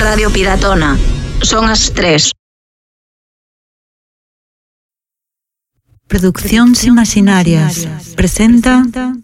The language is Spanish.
Radio Piratona. Son as 3. Produccións Imaginarias presenta